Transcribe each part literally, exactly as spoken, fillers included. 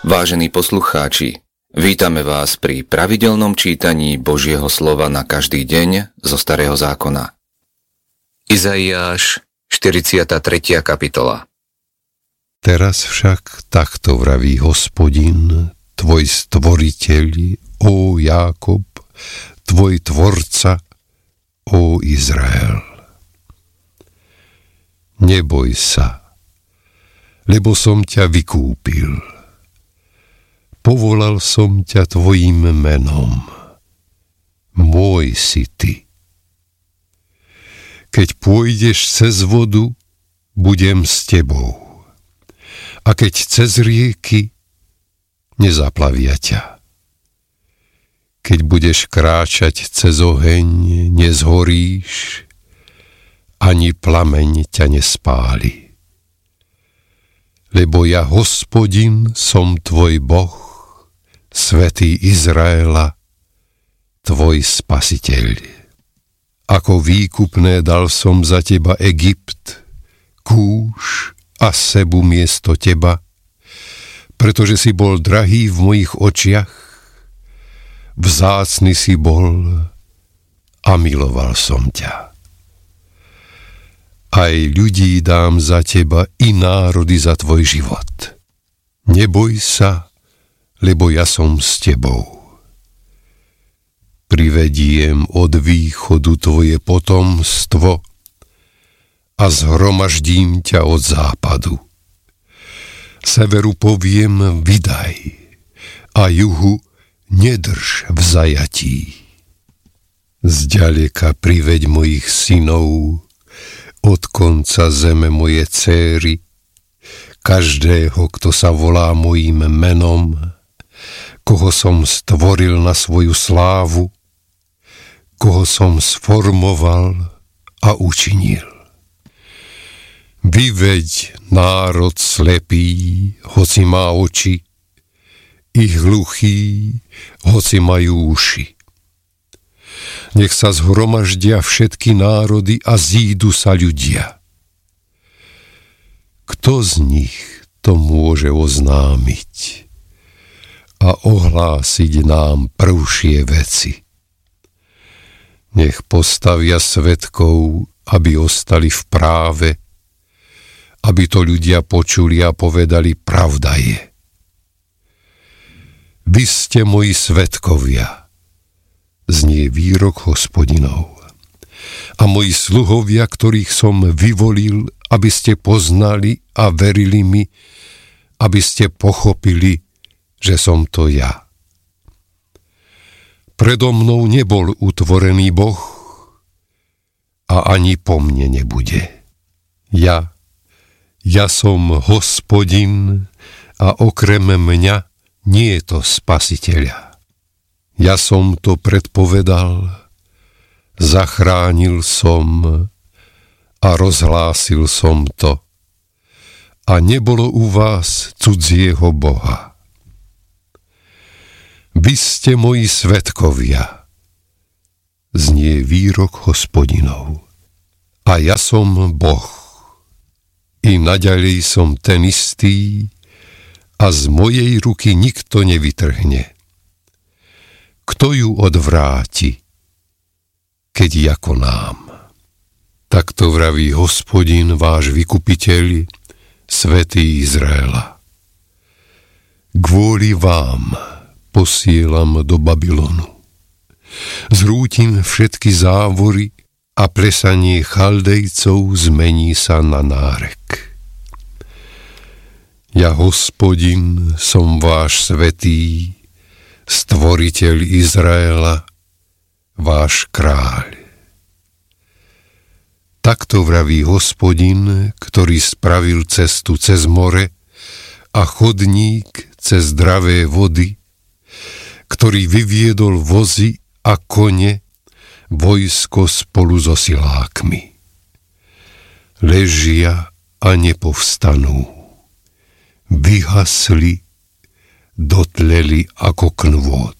Vážení poslucháči, vítame vás pri pravidelnom čítaní Božieho slova na každý deň zo Starého zákona. Izaiáš, štyridsiata tretia kapitola. Teraz však takto vraví Hospodin, tvoj stvoriteľ, ó Jákob, tvoj tvorca, ó Izrael. Neboj sa, lebo som ťa vykúpil. Povolal som ťa tvojím menom. Môj si ty. Keď pôjdeš cez vodu, budem s tebou. A keď cez rieky, nezaplavia ťa. Keď budeš kráčať cez oheň, nezhoríš, ani plameň ťa nespáli. Lebo ja, Hospodin, som tvoj Boh, Svätý Izraela, tvoj Spasiteľ. Ako výkupné dal som za teba Egypt, Kúš a Sebu miesto teba, pretože si bol drahý v mojich očiach, vzácny si bol a miloval som ťa. Aj ľudí dám za teba i národy za tvoj život. Neboj sa, lebo ja som s tebou. Privediem od východu tvoje potomstvo a zhromaždím ťa od západu. Severu poviem, vydaj, a juhu nedrž v zajatí. Zďaleka priveď mojich synov, od konca zeme moje céry, každého, kto sa volá mojím menom, koho som stvoril na svoju slávu, koho som sformoval a učinil. Vyveď národ slepý, hoci má oči, i hluchý, hoci majú uši. Nech sa zhromaždia všetky národy a zídu sa ľudia. Kto z nich to môže oznámiť a ohlásiť nám prvšie veci? Nech postavia svedkov, aby ostali v práve, aby to ľudia počuli a povedali, pravda je. Vy ste moji svedkovia, znie výrok Hospodinov. A moji sluhovia, ktorých som vyvolil, aby ste poznali a verili mi, aby ste pochopili, že som to ja. Predo mnou nebol utvorený Boh a ani po mne nebude. Ja Ja som Hospodin a okrem mňa nie je to spasiteľa. Ja som to predpovedal, zachránil som a rozhlásil som to. A nebolo u vás cudzieho Boha. Vy ste moji svedkovia, znie výrok Hospodinov. A ja som Boh. I naďalej som ten istý a z mojej ruky nikto nevytrhne. Kto ju odvráti, keď ako nám? Takto vraví Hospodin, váš vykupiteľ, Svätý Izraela. Kvôli vám posielam do Babylonu. Zrútim všetky závory a plesanie Chaldejcov zmení sa na nárek. Ja, Hospodin, som váš svätý, stvoriteľ Izraela, váš kráľ. Takto vraví Hospodin, ktorý spravil cestu cez more a chodník cez zdravé vody, ktorý vyviedol vozy a kone, vojsko spolu so silákmi. Ležia a nepovstanú. Vyhasli, dotleli ako knôt.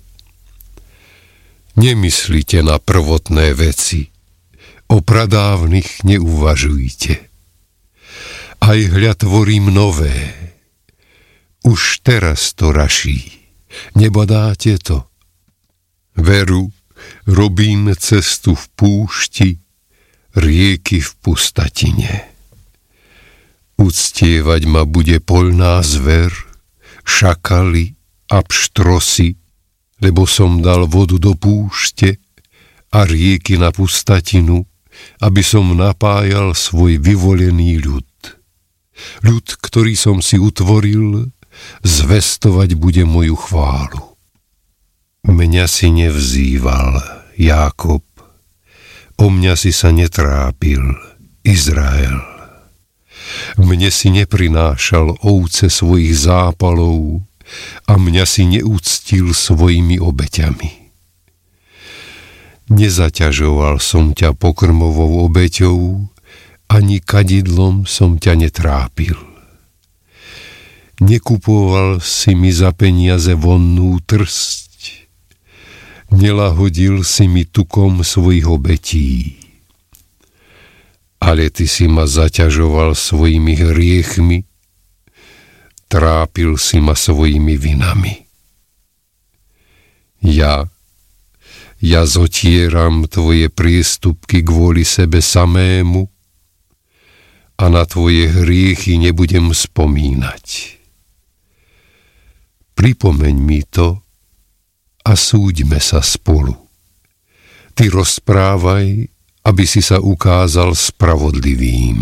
Nemyslite na prvotné veci, o pradávnych neuvažujte. Aj hľa tvorím nové. Už teraz to raší, nebadáte to? Veru, robím cestu v púšti, rieky v pustatine. Uctievať ma bude poľná zver, šakali a pštrosy, lebo som dal vodu do púšte a rieky na pustatinu, aby som napájal svoj vyvolený ľud. Ľud, ktorý som si utvoril, zvestovať bude moju chválu. Mňa si nevzýval, Jákob, o mňa si sa netrápil, Izrael. Mne si neprinášal ovce svojich zápalov a mňa si neúctil svojimi obeťami. Nezaťažoval som ťa pokrmovou obeťou, ani kadidlom som ťa netrápil. Nekupoval si mi za peniaze vonnú trsť, nelahodil si mi tukom svojich obetí. Ale ty si ma zaťažoval svojimi hriechmi, trápil si ma svojimi vinami. Ja, ja zotieram tvoje priestupky kvôli sebe samému a na tvoje hriechy nebudem spomínať. Pripomeň mi to a súďme sa spolu. Ty rozprávaj, aby si sa ukázal spravodlivým.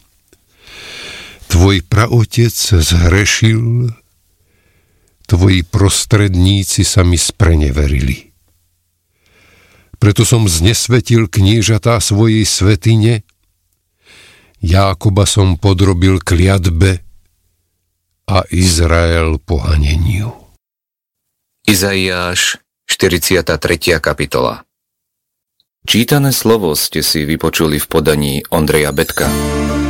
Tvoj praotec zhrešil, tvoji prostredníci sa mi spreneverili. Preto som znesvetil kniežatá svojej svätyne, Jákoba som podrobil kliatbe a Izrael pohaneniu. Izaiáš, štyridsiata tretia kapitola. Čítané slovo ste si vypočuli v podaní Ondreja Betka.